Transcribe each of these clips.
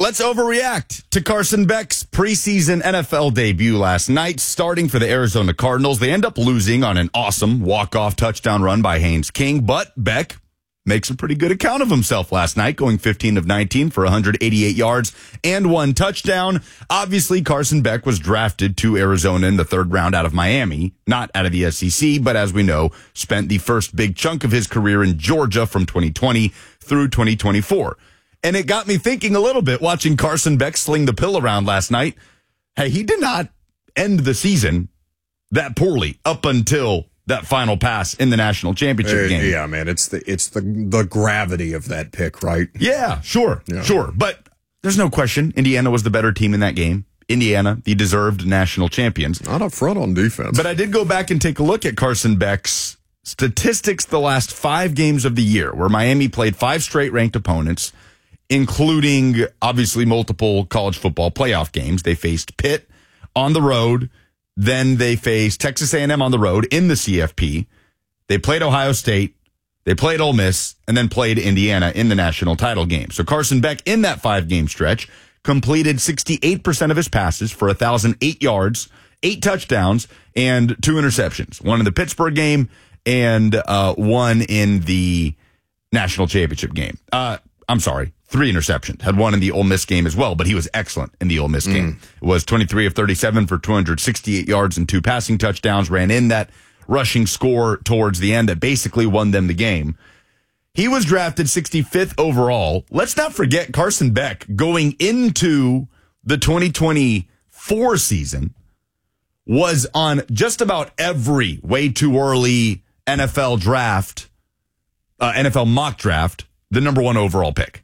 Let's overreact to Carson Beck's preseason NFL debut last night, starting for the Arizona Cardinals. They end up losing on an awesome walk-off touchdown run by Haynes King, but Beck makes a pretty good account of himself last night, going 15 of 19 for 188 yards and 1 touchdown. Obviously, Carson Beck was drafted to Arizona in the 3rd round out of Miami, not out of the SEC, but as we know, spent the first big chunk of his career in Georgia from 2020 through 2024. And it got me thinking a little bit watching Carson Beck sling the pill around last night. Hey, he did not end the season that poorly up until that final pass in the national championship game. Yeah, man, it's the gravity of that pick, right? Yeah, sure. But there's no question Indiana was the better team in that game. Indiana, the deserved national champions. Not up front on defense. But I did go back and take a look at Carson Beck's statistics the last 5 games of the year, where Miami played 5 straight ranked opponents, including, obviously, multiple college football playoff games. They faced Pitt on the road. Then they faced Texas A&M on the road in the CFP. They played Ohio State. They played Ole Miss, and then played Indiana in the national title game. So Carson Beck, in that 5-game stretch, completed 68% of his passes for 1,008 yards, 8 touchdowns, and 2 interceptions. 1 in the Pittsburgh game and 1 in the national championship game. I'm sorry, 3 interceptions. Had 1 in the Ole Miss game as well, but he was excellent in the Ole Miss game. It was 23 of 37 for 268 yards and 2 passing touchdowns. Ran in that rushing score towards the end that basically won them the game. He was drafted 65th overall. Let's not forget Carson Beck going into the 2024 season was on just about every way too early NFL draft, NFL mock draft, the number 1 overall pick.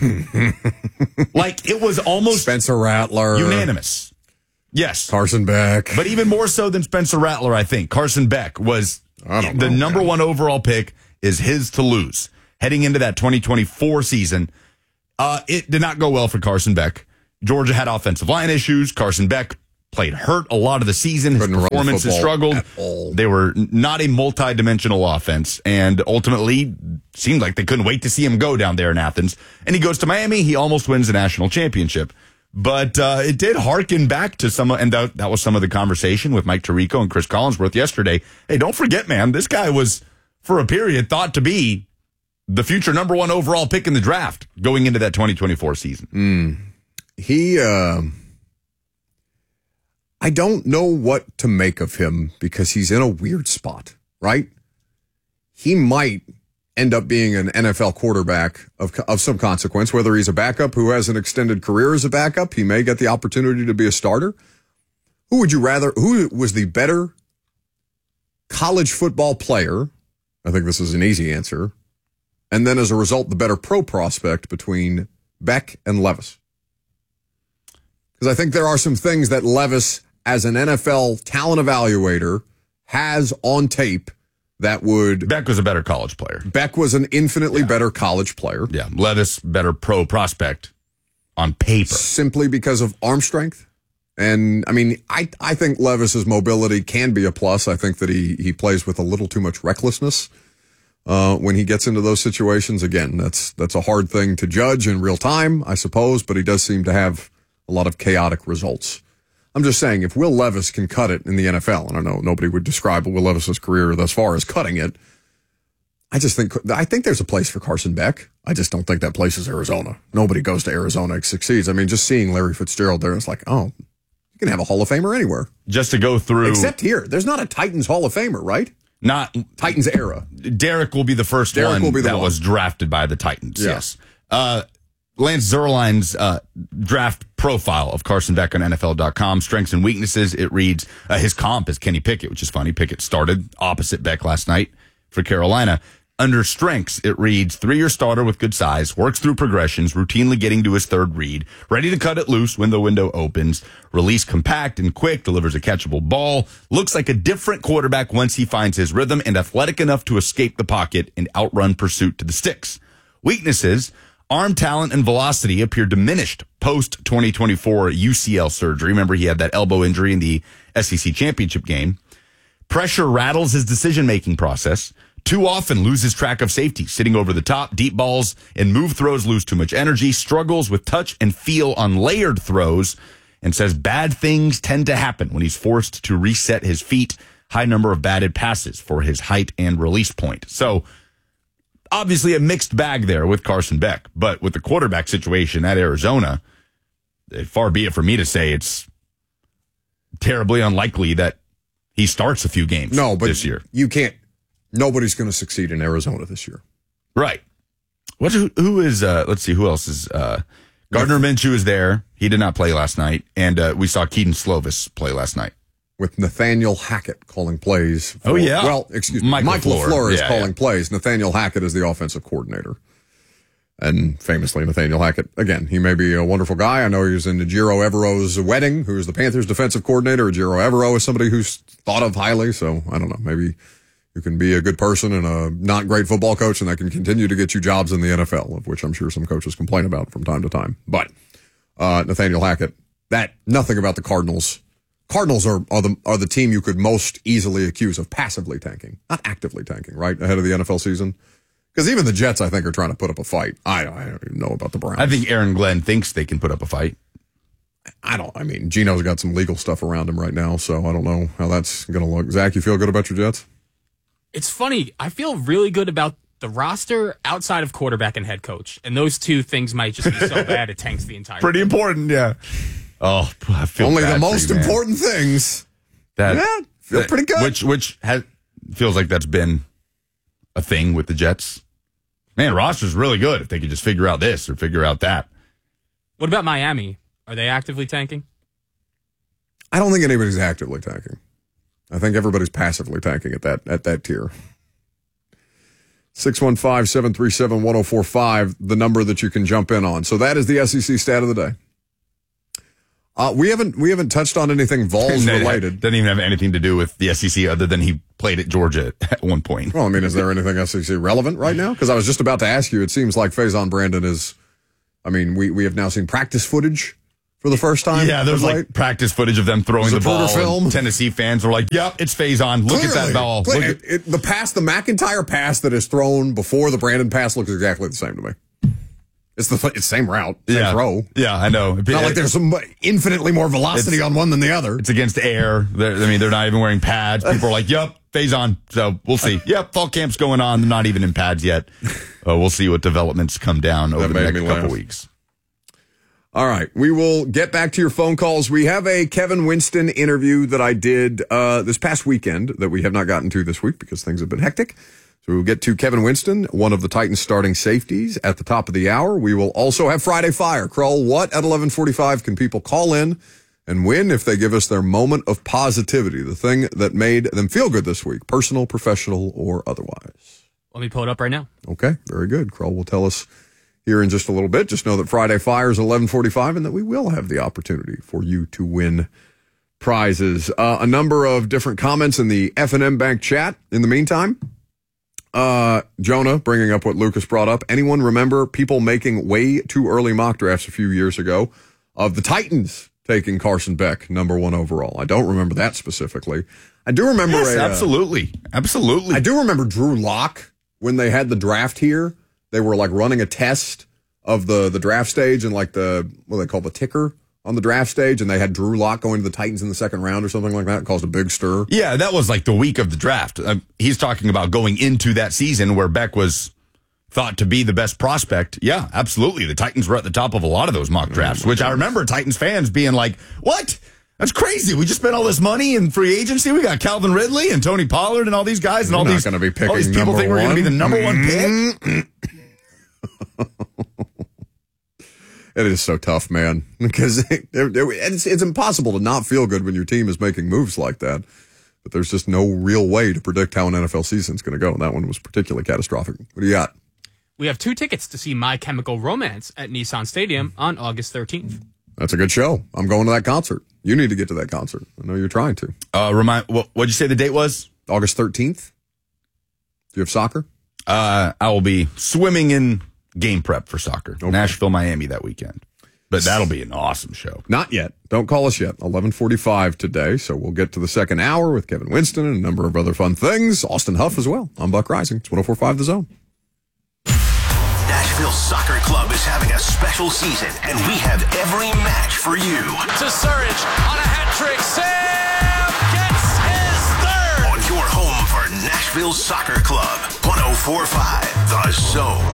Like, it was almost Spencer Rattler, unanimous. Yes. Carson Beck. But even more so than Spencer Rattler, I think. Carson Beck was the number 1 overall pick, is his to lose. Heading into that 2024 season, it did not go well for Carson Beck. Georgia had offensive line issues. Carson Beck played hurt a lot of the season. His performances struggled. They were not a multi-dimensional offense, and ultimately seemed like they couldn't wait to see him go down there in Athens. And he goes to Miami. He almost wins the national championship. But it did harken back to some, and that was some of the conversation with Mike Tirico and Chris Collinsworth yesterday. Hey, don't forget, man, this guy was, for a period, thought to be the future number 1 overall pick in the draft going into that 2024 season. I don't know what to make of him because he's in a weird spot, right? He might end up being an NFL quarterback of some consequence, whether he's a backup who has an extended career as a backup. He may get the opportunity to be a starter. Who was the better college football player? I think this is an easy answer. And then as a result, the better pro prospect between Beck and Levis. Because I think there are some things that Levis, as an NFL talent evaluator, has on tape that would... Beck was a better college player. Beck was an infinitely better college player. Yeah, Levis, better pro prospect on paper. Simply because of arm strength. And, I mean, I think Levis's mobility can be a plus. I think that he plays with a little too much recklessness when he gets into those situations. Again, that's a hard thing to judge in real time, I suppose, but he does seem to have a lot of chaotic results. I'm just saying, if Will Levis can cut it in the NFL, and I know nobody would describe Will Levis's career thus far as cutting it, I think there's a place for Carson Beck. I just don't think that place is Arizona. Nobody goes to Arizona and succeeds. I mean, just seeing Larry Fitzgerald there, it's like, oh, you can have a Hall of Famer anywhere. Just to go through... Except here. There's not a Titans Hall of Famer, right? Not... Titans era. Derek will be the first one that was drafted by the Titans, yes. Lance Zierlein's draft profile of Carson Beck on NFL.com, strengths and weaknesses, it reads, his comp is Kenny Pickett, which is funny. Pickett started opposite Beck last night for Carolina. Under strengths, it reads, 3-year starter with good size, works through progressions, routinely getting to his 3rd read, ready to cut it loose when the window opens, release compact and quick, delivers a catchable ball, looks like a different quarterback once he finds his rhythm, and athletic enough to escape the pocket and outrun pursuit to the sticks. Weaknesses, arm talent and velocity appear diminished post-2024 UCL surgery. Remember, he had that elbow injury in the SEC championship game. Pressure rattles his decision-making process. too often loses track of safety, sitting over the top, deep balls and move throws lose too much energy, struggles with touch and feel on layered throws, and says bad things tend to happen when he's forced to reset his feet. High number of batted passes for his height and release point. So obviously a mixed bag there with Carson Beck, but with the quarterback situation at Arizona, far be it for me to say it's terribly unlikely that he starts a few games this year. You can't. Nobody's going to succeed in Arizona this year. Right. Who is, let's see, who else is, Gardner Minshew is there. He did not play last night. And we saw Keaton Slovis play last night. With Nathaniel Hackett calling plays. Oh, yeah. Well, excuse me. Michael LaFleur is calling plays. Nathaniel Hackett is the offensive coordinator. And famously, Nathaniel Hackett, again, he may be a wonderful guy. I know he was in Ejiro Evero's wedding, who is the Panthers defensive coordinator. Ejiro Evero is somebody who's thought of highly. So, I don't know, maybe you can be a good person and a not great football coach, and that can continue to get you jobs in the NFL, of which I'm sure some coaches complain about from time to time. But Nathaniel Hackett, nothing about the Cardinals. Cardinals are the team you could most easily accuse of passively tanking, not actively tanking, right, ahead of the NFL season. Because even the Jets, I think, are trying to put up a fight. I don't even know about the Browns. I think Aaron Glenn thinks they can put up a fight. I mean, Gino's got some legal stuff around him right now, so I don't know how that's going to look. Zach, you feel good about your Jets? It's funny. I feel really good about the roster outside of quarterback and head coach. And those two things might just be so bad it tanks the entire Pretty thing. Important, yeah. Oh, I feel only bad the most for you, important things. Feel pretty good. Which feels like that's been a thing with the Jets. Man, roster's really good if they could just figure out this or figure out that. What about Miami? Are they actively tanking? I don't think anybody's actively tanking. I think everybody's passively tanking at that tier. 615-737-1045, the number that you can jump in on. So that is the SEC stat of the day. We haven't touched on anything Vols related. Doesn't even have anything to do with the SEC other than he played at Georgia at one point. Well, I mean, is there anything SEC relevant right now? Because I was just about to ask you. It seems like Faison Brandon is. I mean, we have now seen practice footage for the first time. Yeah, there's like practice footage of them throwing the ball. Film. Tennessee fans are like, "Yep, it's Faison. Look at that ball." The McIntyre pass that is thrown before the Brandon pass looks exactly the same to me. It's the same route, same throw. Yeah, I know. Not like there's some infinitely more velocity on one than the other. It's against air. They're not even wearing pads. People are like, "Yep, Faison." So we'll see. Yep, fall camp's going on. They're not even in pads yet. We'll see what developments come down over the next couple weeks. All right, we will get back to your phone calls. We have a Kevin Winston interview that I did this past weekend that we have not gotten to this week because things have been hectic. So we'll get to Kevin Winston, one of the Titans starting safeties, at the top of the hour. We will also have Friday Fire. Krull, what at 11:45 can people call in and win if they give us their moment of positivity, the thing that made them feel good this week, personal, professional, or otherwise? Let me pull it up right now. Okay, very good. Krull will tell us here in just a little bit. Just know that Friday Fire is 11:45 and that we will have the opportunity for you to win prizes. A number of different comments in the F&M Bank chat in the meantime. Jonah bringing up what Lucas brought up. Anyone remember people making way too early mock drafts a few years ago of the Titans taking Carson Beck #1 overall? I don't remember that specifically. I do remember absolutely. I do remember Drew Lock when they had the draft here. They were like running a test of the draft stage and like what they call the ticker on the draft stage, and they had Drew Lock going to the Titans in the second round or something like that. It caused a big stir. Yeah, that was like the week of the draft. He's talking about going into that season where Beck was thought to be the best prospect. Yeah, absolutely. The Titans were at the top of a lot of those mock drafts, which I remember Titans fans being like, what? That's crazy. We just spent all this money in free agency. We got Calvin Ridley and Tony Pollard and all these guys and all these people think we're going to be the #1 pick. It is so tough, man, because it's impossible to not feel good when your team is making moves like that. But there's just no real way to predict how an NFL season is going to go. And that one was particularly catastrophic. What do you got? We have 2 tickets to see My Chemical Romance at Nissan Stadium on August 13th. That's a good show. I'm going to that concert. You need to get to that concert. I know you're trying to. What'd you say the date was? August 13th. Do you have soccer? I will be swimming in game prep for soccer. Okay. Nashville, Miami that weekend. But that'll be an awesome show. Not yet. Don't call us yet. 11:45 today. So we'll get to the second hour with Kevin Winston and a number of other fun things. Austin Huff as well. I'm Buck Rising. It's 104.5 The Zone. Nashville Soccer Club is having a special season, and we have every match for you. To Surridge on a hat trick. Sam gets his third. On your home for Nashville Soccer Club. 104.5 The Zone.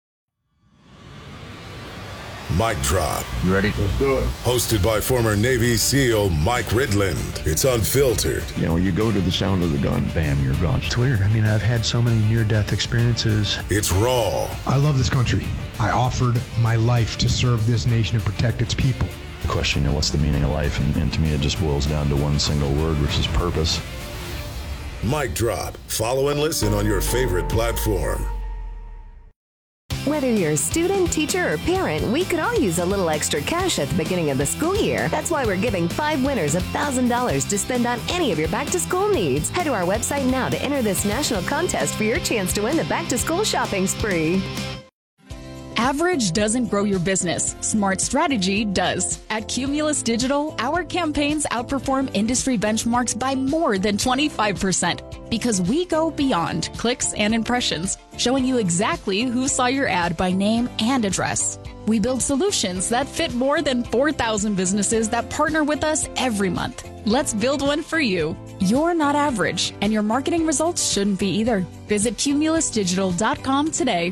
Mic Drop. You ready? Let's do it. Hosted by former Navy SEAL Mike Ridland. It's unfiltered. You know, you go to the sound of the gun, bam, you're gone. It's weird. I mean, I've had so many near-death experiences. It's raw. I love this country. I offered my life to serve this nation and protect its people. The question, you know, what's the meaning of life? And to me, it just boils down to one single word, which is purpose. Mic Drop. Follow and listen on your favorite platform. Whether you're a student, teacher, or parent, we could all use a little extra cash at the beginning of the school year. That's why we're giving 5 winners $1,000 to spend on any of your back-to-school needs. Head to our website now to enter this national contest for your chance to win the back-to-school shopping spree. Average doesn't grow your business. Smart strategy does. At Cumulus Digital, our campaigns outperform industry benchmarks by more than 25% because we go beyond clicks and impressions, showing you exactly who saw your ad by name and address. We build solutions that fit more than 4,000 businesses that partner with us every month. Let's build one for you. You're not average, and your marketing results shouldn't be either. Visit cumulusdigital.com today.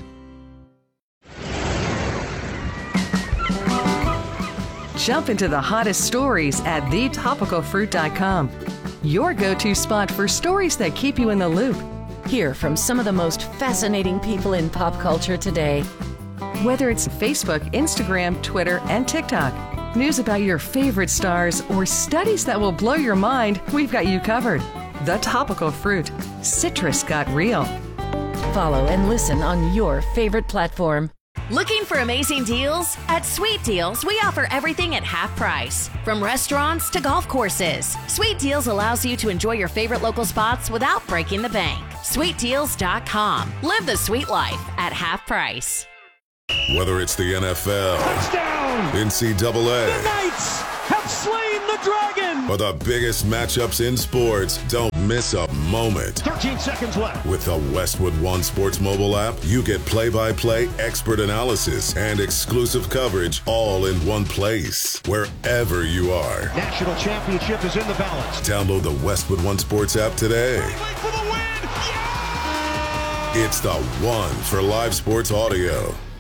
Jump into the hottest stories at thetopicalfruit.com. Your go-to spot for stories that keep you in the loop. Hear from some of the most fascinating people in pop culture today. Whether it's Facebook, Instagram, Twitter, and TikTok, news about your favorite stars, or studies that will blow your mind, we've got you covered. The Topical Fruit. Citrus got real. Follow and listen on your favorite platform. Looking for amazing deals? At Sweet Deals, we offer everything at half price. From restaurants to golf courses, Sweet Deals allows you to enjoy your favorite local spots without breaking the bank. SweetDeals.com. Live the sweet life at half price. Whether it's the NFL, Touchdown! NCAA, The Knights have slain the dragon! or the biggest matchups in sports, don't miss a moment. 13 seconds left. With the Westwood One Sports mobile app, you get play-by-play expert analysis and exclusive coverage all in one place, wherever you are. National championship is in the balance. Download the Westwood One Sports app today. For the win! Yeah! It's the one for live sports audio.